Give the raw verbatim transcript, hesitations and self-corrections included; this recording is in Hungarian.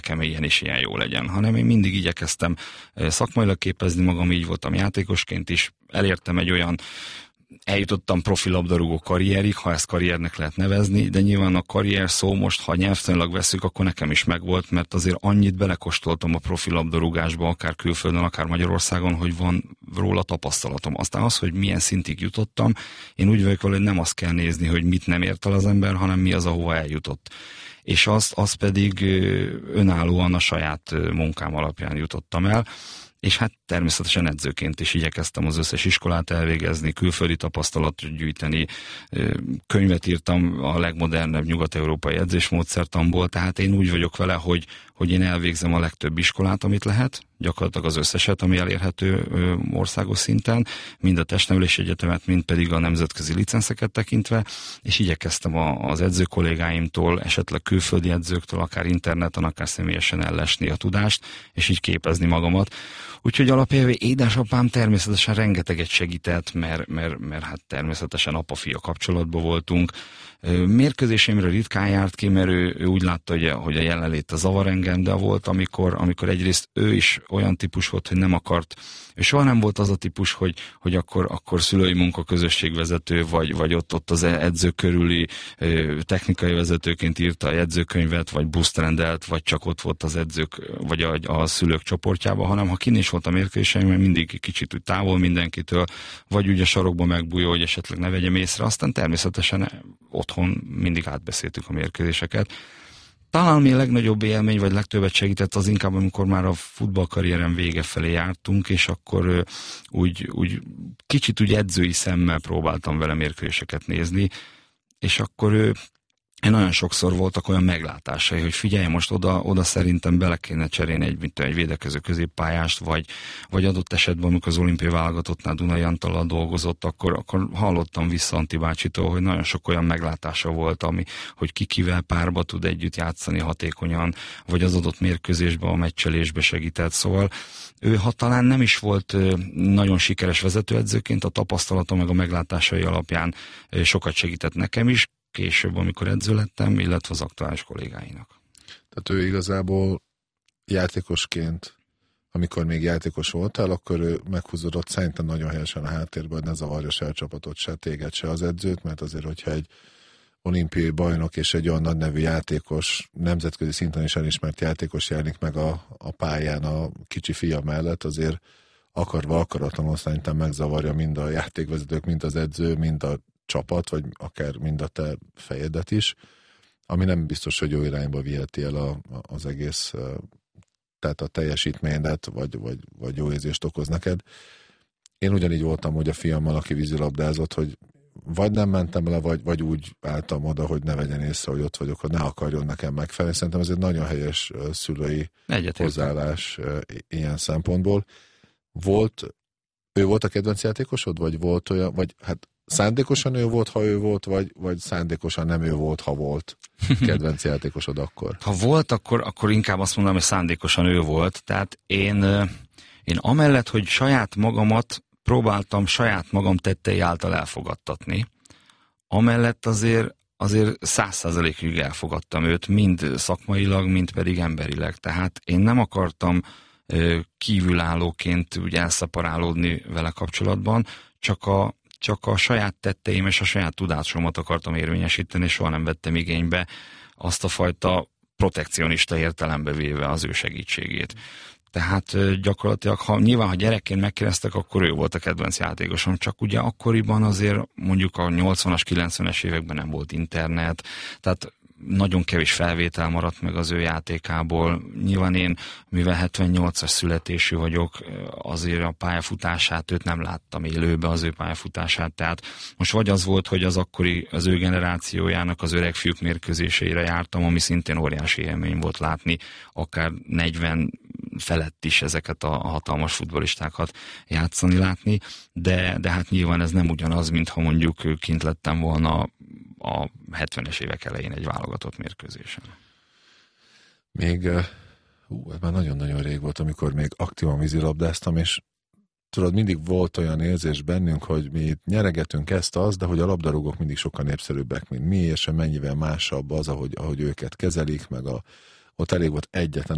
nekem ilyen és ilyen jó legyen, hanem én mindig igyekeztem szakmailag képezni magam, így voltam játékosként is, elértem egy olyan, eljutottam profi labdarúgó karrierig, ha ezt karriernek lehet nevezni, de nyilván a karrier szó most, ha nyelvtanilag veszük, akkor nekem is megvolt, mert azért annyit belekóstoltam a profi labdarúgásba, akár külföldön, akár Magyarországon, hogy van róla tapasztalatom. Aztán az, hogy milyen szintig jutottam, én úgy vagyok vele, hogy nem azt kell nézni, hogy mit nem ért el az ember, hanem mi az, ahova eljutott. És azt, azt pedig önállóan a saját munkám alapján jutottam el, és hát természetesen edzőként is igyekeztem az összes iskolát elvégezni, külföldi tapasztalatot gyűjteni, könyvet írtam a legmodernebb nyugat-európai edzésmódszertanból, tehát én úgy vagyok vele, hogy, hogy én elvégzem a legtöbb iskolát, amit lehet, gyakorlatilag az összeset, ami elérhető országos szinten, mind a testnevelési egyetemet, mind pedig a nemzetközi licenszeket tekintve, és igyekeztem az edző kollégáimtól, esetleg külföldi edzőktől, akár interneten, akár személyesen ellesni a tudást, és így képezni magamat. Úgyhogy alapjában édesapám természetesen rengeteget segített, mert, mert, mert hát természetesen apa-fia kapcsolatban voltunk. Mérkőzéseimre ritkán járt ki, mert ő, ő úgy látta, hogy a, hogy a jelenléte zavar engem, de volt, amikor, amikor egyrészt ő is olyan típus volt, hogy nem akart, ő soha nem volt az a típus, hogy, hogy akkor, akkor szülői munkaközösségvezető, vagy, vagy ott, ott az edző körüli technikai vezetőként írta a jegyzőkönyvet, vagy buszt rendelt, vagy csak ott volt az edzők, vagy a, a szülők csoportjában, hanem ha kint is volt a mérkőzéseim, mert mindig kicsit úgy távol mindenkitől, vagy úgy a sarokba megbújó, hogy esetleg ne vegyem észre, aztán természetesen otthon mindig átbeszéltük a mérkőzéseket. Talán ami a legnagyobb élmény, vagy legtöbbet segített, az inkább, amikor már a futballkarrierem vége felé jártunk, és akkor úgy, úgy kicsit úgy edzői szemmel próbáltam vele mérkőzéseket nézni, és akkor én nagyon sokszor voltak olyan meglátásai, hogy figyelj, most oda, oda szerintem bele kéne cserélni egy, mint egy védekező középpályást, vagy, vagy adott esetben, amikor az olimpiai válogatottnál Dunai Antallal dolgozott, akkor, akkor hallottam vissza Anti bácsitól, hogy nagyon sok olyan meglátása volt, ami, hogy ki kivel párba tud együtt játszani hatékonyan, vagy az adott mérkőzésben, a meccselésbe segített. Szóval ő, ha talán nem is volt nagyon sikeres vezetőedzőként, a tapasztalata meg a meglátásai alapján sokat segített nekem is, később, amikor edző lettem, illetve az aktuális kollégáinak. Tehát ő igazából játékosként, amikor még játékos voltál, akkor ő meghúzódott szerintem nagyon helyesen a háttérben, hogy ne zavarja se a csapatot, se téged, se az edzőt, mert azért, hogyha egy olimpiai bajnok és egy olyan nagy nevű játékos, nemzetközi szinten is elismert játékos jelenik meg a, a pályán a kicsi fia mellett, azért akarva akaratlanul szerintem megzavarja mind a játékvezetők, mind az edző, mind a csapat, vagy akár mind a te fejedet is, ami nem biztos, hogy jó irányba viheti el a, az egész, tehát a teljesítményedet, vagy, vagy, vagy jó érzést okoz neked. Én ugyanígy voltam, hogy a fiammal, aki vízilabdázott, hogy vagy nem mentem le, vagy, vagy úgy álltam oda, hogy ne vegyen észre, hogy ott vagyok, hogy ne akarjon nekem megfelelni. Szerintem ez egy nagyon helyes szülői hozzáállás ilyen szempontból. Volt, ő volt a kedvenc játékosod, vagy volt olyan, vagy hát szándékosan ő volt, ha ő volt, vagy, vagy szándékosan nem ő volt, ha volt kedvenc játékosod akkor? Ha volt, akkor, akkor inkább azt mondom, hogy szándékosan ő volt. Tehát én, én amellett, hogy saját magamat próbáltam saját magam tettei által elfogadtatni, amellett azért azért száz százalékig elfogadtam őt, mind szakmailag, mind pedig emberileg. Tehát én nem akartam kívülállóként úgy elszaporálódni vele kapcsolatban, csak a csak a saját tetteim és a saját tudásomat akartam érvényesíteni, és soha nem vettem igénybe azt a fajta protekcionista értelembe véve az ő segítségét. Tehát gyakorlatilag, ha, nyilván, ha gyerekként megkérdeztek, akkor ő volt a kedvenc játékosom, csak ugye akkoriban azért mondjuk a nyolcvanas, kilencvenes években nem volt internet, tehát nagyon kevés felvétel maradt meg az ő játékából. Nyilván én, mivel hetvennyolcas születésű vagyok, azért a pályafutását, őt nem láttam élőbe, az ő pályafutását. Tehát most vagy az volt, hogy az akkori, az ő generációjának az öreg fiúk mérkőzéseire jártam, ami szintén óriási élmény volt látni, akár negyven felett is ezeket a hatalmas futballistákat játszani, látni, de, de hát nyilván ez nem ugyanaz, mintha mondjuk kint lettem volna a hetvenes évek elején egy válogatott mérkőzésen. Még, hú, ez már nagyon-nagyon rég volt, amikor még aktívan vízilabdáztam, és tudod, mindig volt olyan érzés bennünk, hogy mi nyeregetünk ezt, az, de hogy a labdarúgók mindig sokkal népszerűbbek, mint mi, és mennyivel másabb az, ahogy, ahogy őket kezelik, meg a, ott elég volt egyetlen